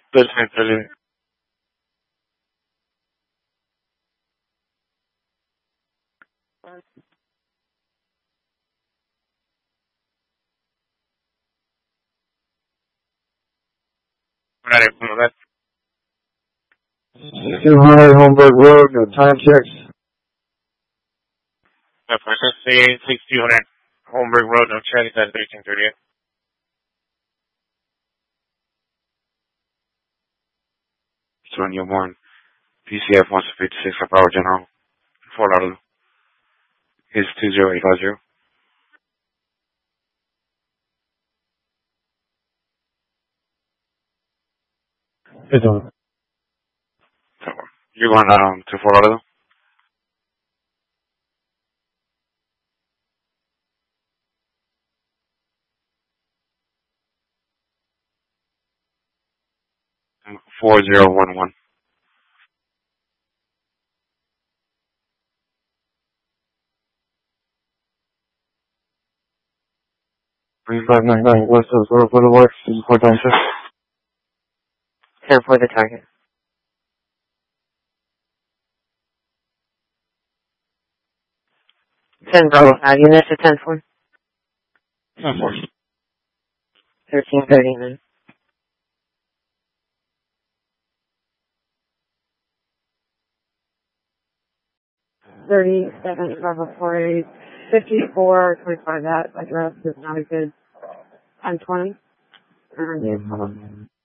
Perfecto. Right. 200 Holmberg Road, no time checks. The person saying 6200 Holmberg Road, no check, that's 1338. It's on your one. PCF 156 for Power General. Fort Lauderdale. Is 20850. It's on. So, you're going to Fort Lauderdale? Mm, 4011. 3599 West of Zoro Boulevard, 496. 10 for the target. 10 Bravo. Units at 10 4. 1339. 37 Bravo 48. 54 25. That address is not a good 1020.